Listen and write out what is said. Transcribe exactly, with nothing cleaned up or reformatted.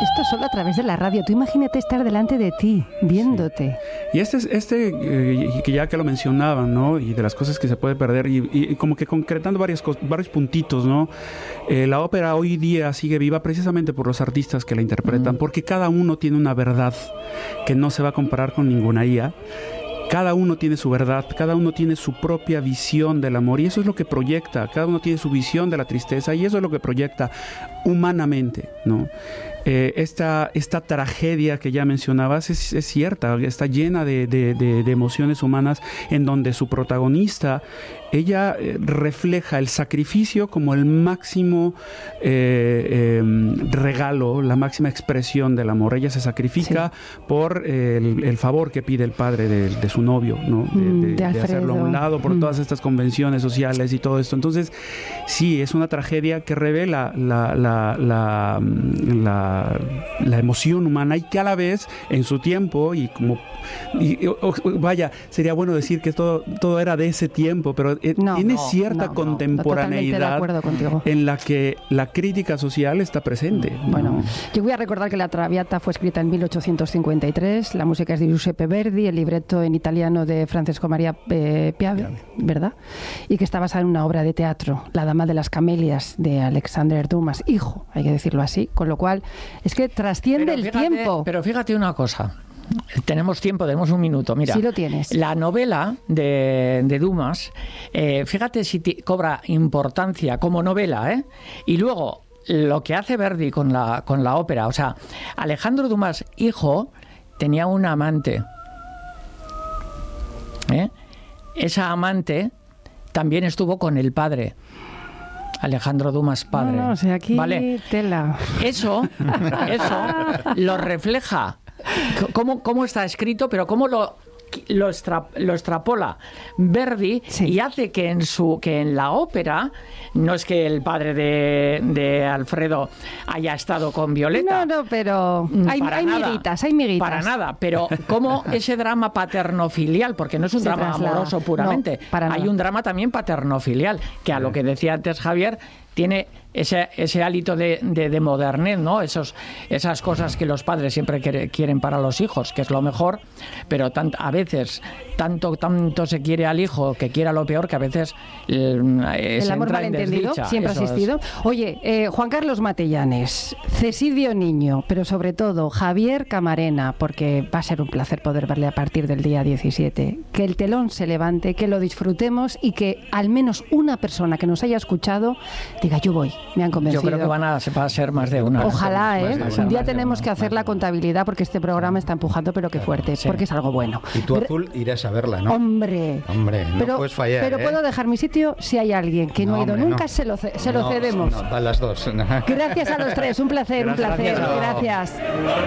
Esto solo a través de la radio. Tú imagínate estar delante de ti, viéndote. Sí. Y este, este eh, que ya que lo mencionaban, ¿no? Y de las cosas que se puede perder, y, y como que concretando varias cosas, varios puntitos, ¿no? Eh, la ópera hoy día sigue viva precisamente por los artistas que la interpretan, mm. porque cada uno tiene una verdad que no se va a comparar con ninguna I A. Cada uno tiene su verdad, cada uno tiene su propia visión del amor y eso es lo que proyecta, cada uno tiene su visión de la tristeza y eso es lo que proyecta humanamente, ¿no? Eh, esta, esta tragedia que ya mencionabas es, es cierta, está llena de, de, de, de emociones humanas en donde su protagonista, ella eh, refleja el sacrificio como el máximo eh, eh, regalo, la máxima expresión del amor. Ella se sacrifica sí. por eh, el, el favor que pide el padre de, de su novio, ¿no? De, de, de, de hacerlo a un lado por mm. todas estas convenciones sociales y todo esto. Entonces, sí, es una tragedia que revela la, la, la, la la emoción humana y que a la vez en su tiempo y como y, o, vaya, sería bueno decir que todo, todo era de ese tiempo, pero eh, no, tiene no, cierta no, contemporaneidad no, en la que la crítica social está presente. Bueno, ¿no? Yo voy a recordar que La Traviata fue escrita en mil ochocientos cincuenta y tres, la música es de Giuseppe Verdi, el libreto en italiano de Francesco Maria eh, Piave, ¿verdad? Y que está basada en una obra de teatro, La Dama de las Camelias, de Alexander Dumas, hijo, hay que decirlo así, con lo cual es que trasciende pero el fíjate, tiempo. Pero fíjate una cosa. Tenemos tiempo, tenemos un minuto. Mira, sí lo tienes. La novela de, de Dumas, eh, fíjate si t- cobra importancia como novela, ¿eh? Y luego lo que hace Verdi con la, con la ópera. O sea, Alejandro Dumas, hijo, tenía una amante. ¿Eh? Esa amante también estuvo con el padre. Alejandro Dumas padre. No, no, o sea, aquí ¿vale? Tela. Eso, eso lo refleja. ¿Cómo, cómo está escrito, pero cómo lo, lo, extra, lo extrapola Verdi sí. y hace que en su que en la ópera no es que el padre de, de Alfredo haya estado con Violeta. No, no, pero hay, hay miguitas, hay miguitas. Para nada, pero cómo ese drama paterno-filial, porque no es un Se drama traslada. amoroso puramente, no, hay nada. un drama también paterno-filial, que a lo que decía antes Javier, tiene ese, ese hálito de, de, de modernez, ¿no? Esos, esas cosas que los padres siempre quiere, quieren para los hijos, que es lo mejor, pero tant, a veces tanto tanto se quiere al hijo que quiera lo peor, que a veces eh, el amor malentendido siempre ha existido. Es. Oye, eh, Juan Carlos Matellanes, Cesidio Niño, pero sobre todo Javier Camarena, porque va a ser un placer poder verle a partir del día diecisiete. Que el telón se levante, que lo disfrutemos y que al menos una persona que nos haya escuchado diga, yo voy, me han convencido. Yo creo que van a, va a ser más de una. Ojalá, ¿eh? Una, un día tenemos que hacer la contabilidad porque este programa está empujando, pero que fuerte, sí. porque es algo bueno. Y tú, pero, Azul, irás a verla, ¿no? Hombre. Hombre, no pero, puedes fallar, Pero ¿eh? puedo dejar mi sitio si hay alguien que no, no ha ido hombre, nunca, no. se lo, se lo no, cedemos. No, a las dos. Gracias a los tres, un placer, gracias, un placer. Gracias.